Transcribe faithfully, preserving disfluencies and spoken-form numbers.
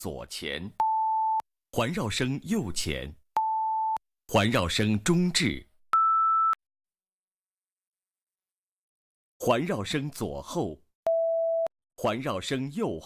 左前，环绕声右前，环绕声中置，环绕声左后，环绕声右后。